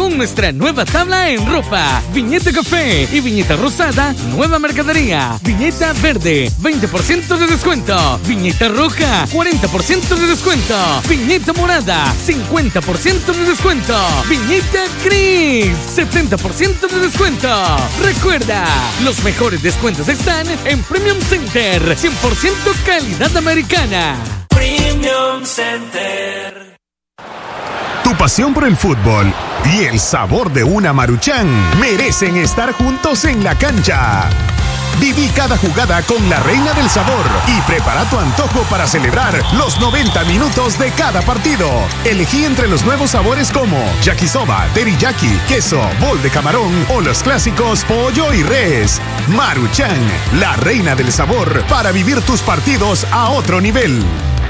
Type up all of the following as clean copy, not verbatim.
con nuestra nueva tabla en ropa. Viñeta café y viñeta rosada, nueva mercadería. Viñeta verde, 20% de descuento. Viñeta roja, 40% de descuento. Viñeta morada, 50% de descuento. Viñeta gris, 70% de descuento. Recuerda, los mejores descuentos están en Premium Center, 100% calidad americana. Premium Center. Tu pasión por el fútbol y el sabor de una Maruchan merecen estar juntos en la cancha. Viví cada jugada con la reina del sabor y prepara tu antojo para celebrar los 90 minutos de cada partido. Elegí entre los nuevos sabores como yakisoba, teriyaki, queso, bol de camarón o los clásicos pollo y res. Maruchan, la reina del sabor para vivir tus partidos a otro nivel.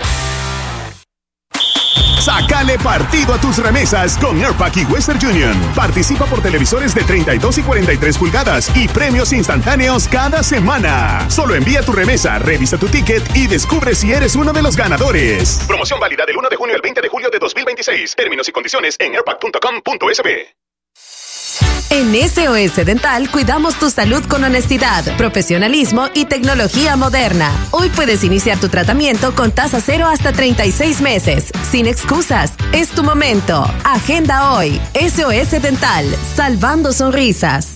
Sácale partido a tus remesas con Airpack y Western Union. Participa por televisores de 32 y 43 pulgadas y premios instantáneos cada semana. Solo envía tu remesa, revisa tu ticket y descubre si eres uno de los ganadores. Promoción válida del 1 de junio al 20 de julio de 2026. Términos y condiciones en airpack.com.sb. En SOS Dental cuidamos tu salud con honestidad, profesionalismo y tecnología moderna. Hoy puedes iniciar tu tratamiento con tasa cero hasta 36 meses. Sin excusas, es tu momento. Agenda hoy. SOS Dental, salvando sonrisas.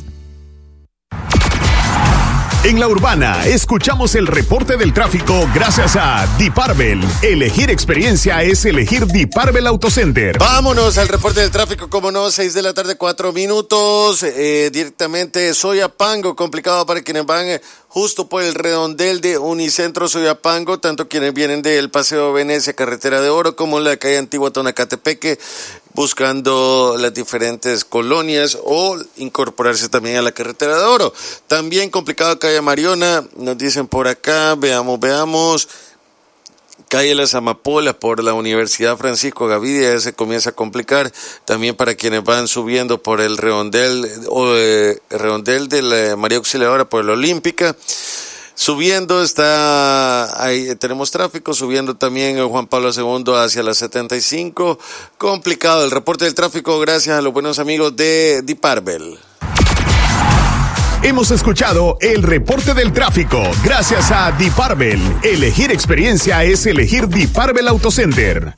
En La Urbana, escuchamos el reporte del tráfico gracias a Diparbel. Elegir experiencia es elegir Diparbel Autocenter. Vámonos al reporte del tráfico, como no, 6 de la tarde, 4 minutos. Directamente Soyapango, complicado para quienes van justo por el redondel de Unicentro Soyapango, tanto quienes vienen del Paseo Venecia, Carretera de Oro, como la calle Antigua Tonacatepeque, buscando las diferentes colonias o incorporarse también a la Carretera de Oro. También complicado calle Mariona, nos dicen por acá, veamos. Calle Las Amapolas por la Universidad Francisco Gavidia, ya se comienza a complicar. También para quienes van subiendo por el redondel de la María Auxiliadora por la Olímpica. Subiendo ahí tenemos tráfico, subiendo también el Juan Pablo II hacia la 75. Complicado el reporte del tráfico gracias a los buenos amigos de Diparbel. Hemos escuchado el reporte del tráfico gracias a Diparbel. Elegir experiencia es elegir Diparbel Autocenter.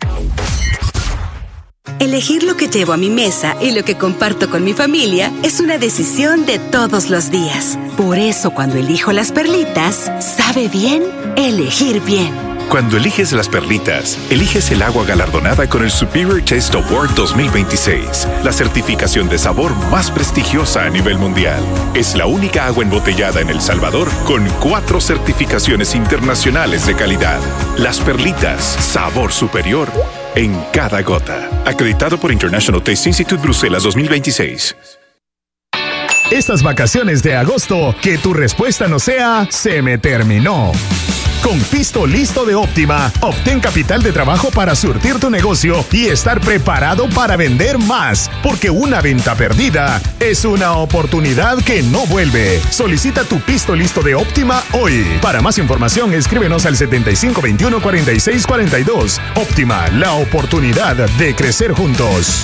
Elegir lo que llevo a mi mesa y lo que comparto con mi familia es una decisión de todos los días. Por eso, cuando elijo las perlitas, sabe bien elegir bien. Cuando eliges las perlitas, eliges el agua galardonada con el Superior Taste Award 2026, la certificación de sabor más prestigiosa a nivel mundial. Es la única agua embotellada en El Salvador con 4 certificaciones internacionales de calidad. Las perlitas, sabor superior en cada gota. Acreditado por International Taste Institute Bruselas 2026. Estas vacaciones de agosto, que tu respuesta no sea "se me terminó". Con Pisto Listo de Óptima, obtén capital de trabajo para surtir tu negocio y estar preparado para vender más, porque una venta perdida es una oportunidad que no vuelve. Solicita tu Pisto Listo de Óptima hoy. Para más información, escríbenos al 7521-4642. Óptima, la oportunidad de crecer juntos.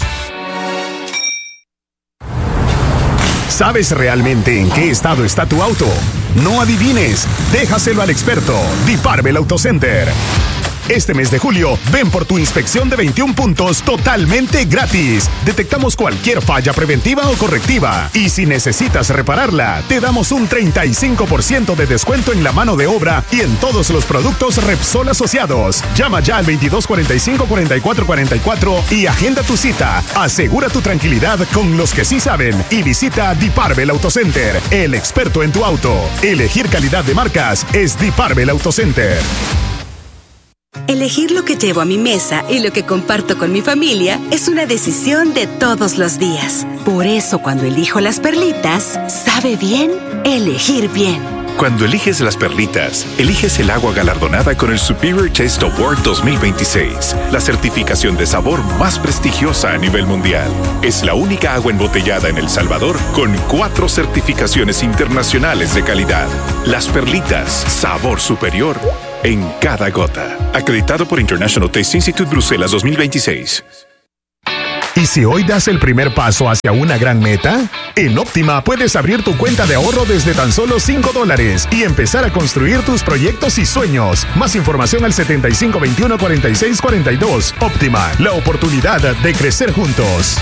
¿Sabes realmente en qué estado está tu auto? No adivines, déjaselo al experto, Diparbel Autocenter. Este mes de julio, ven por tu inspección de 21 puntos totalmente gratis. Detectamos cualquier falla preventiva o correctiva. Y si necesitas repararla, te damos un 35% de descuento en la mano de obra y en todos los productos Repsol asociados. Llama ya al 2245-4444 y agenda tu cita. Asegura tu tranquilidad con los que sí saben y visita Diparbel Autocenter, el experto en tu auto. Elegir calidad de marcas es Diparbel Autocenter. Elegir lo que llevo a mi mesa y lo que comparto con mi familia es una decisión de todos los días. Por eso, cuando elijo las perlitas, sabe bien elegir bien. Cuando eliges las perlitas, eliges el agua galardonada con el Superior Taste Award 2026, la certificación de sabor más prestigiosa a nivel mundial. Es la única agua embotellada en El Salvador con 4 certificaciones internacionales de calidad. Las perlitas, sabor superior en cada gota. Acreditado por International Taste Institute Bruselas 2026. ¿Y si hoy das el primer paso hacia una gran meta? En Óptima puedes abrir tu cuenta de ahorro desde tan solo $5 y empezar a construir tus proyectos y sueños. Más información al 7521-4642. Óptima, la oportunidad de crecer juntos.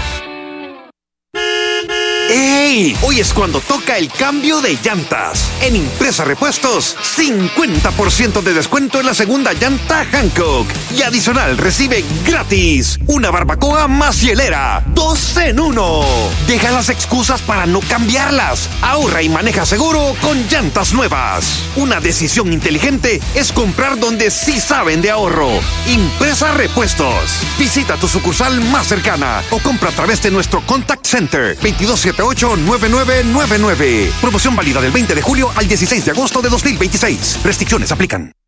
¡Ey! Hoy es cuando toca el cambio de llantas. En Impresa Repuestos, 50% de descuento en la segunda llanta Hankook. Y adicional, recibe gratis una barbacoa más hielera. 2 en 1. Deja las excusas para no cambiarlas. Ahorra y maneja seguro con llantas nuevas. Una decisión inteligente es comprar donde sí saben de ahorro. Impresa Repuestos. Visita tu sucursal más cercana o compra a través de nuestro Contact Center 2278-9999. Promoción válida del 20 de julio al 16 de agosto de 2026. Restricciones aplican.